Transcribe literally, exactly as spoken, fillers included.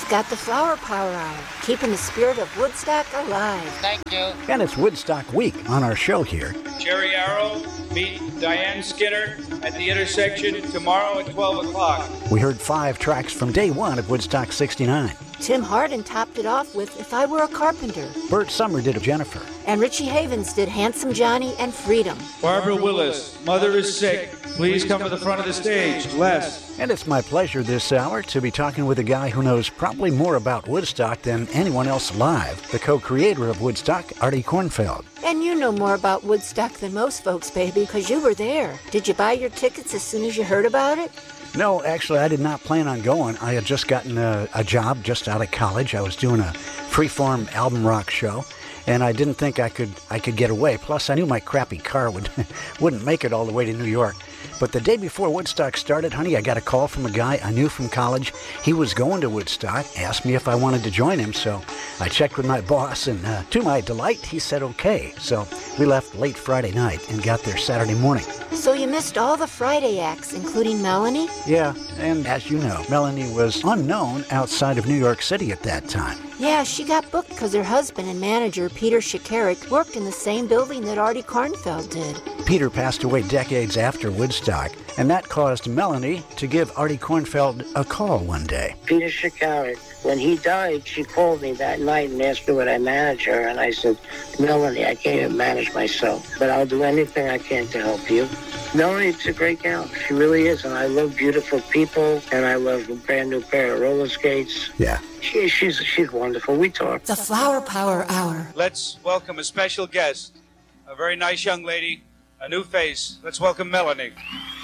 got the Flower Power Hour, keeping the spirit of Woodstock alive. Thank you. And it's Woodstock Week on our show here. Jerry Arrow, meet Diane Skinner at the intersection tomorrow at twelve o'clock. We heard five tracks from day one of Woodstock sixty-nine. Tim Hardin topped it off with If I Were a Carpenter. Bert Summer did Jennifer. And Richie Havens did Handsome Johnny and Freedom. Barbara Willis, Mother is Sick. Please come to the front of the stage. Les. And it's my pleasure this hour to be talking with a guy who knows probably more about Woodstock than anyone else alive, the co-creator of Woodstock, Artie Kornfeld. And you know more about Woodstock than most folks, baby, because you were there. Did you buy your tickets as soon as you heard about it? No, actually, I did not plan on going. I had just gotten a, a job just out of college. I was doing a freeform album rock show, and I didn't think I could I could get away. Plus, I knew my crappy car would, wouldn't make it all the way to New York. But the day before Woodstock started, honey, I got a call from a guy I knew from college. He was going to Woodstock, asked me if I wanted to join him, so I checked with my boss, and uh, to my delight, he said okay. So we left late Friday night and got there Saturday morning. So you missed all the Friday acts, including Melanie? Yeah, and as you know, Melanie was unknown outside of New York City at that time. Yeah, she got booked because her husband and manager, Peter Schikarek, worked in the same building that Artie Kornfeld did. Peter passed away decades after Woodstock, and that caused Melanie to give Artie Kornfeld a call one day. Peter Schikarek, when he died, she called me that night and asked me would I manage her, and I said, Melanie, I can't even manage myself, but I'll do anything I can to help you. Melanie's a great gal. She really is, and I love beautiful people, and I love a brand new pair of roller skates. Yeah. She, she's, she's wonderful. We talk. The Flower Power Hour. Let's welcome a special guest, a very nice young lady, a new face. Let's welcome Melanie.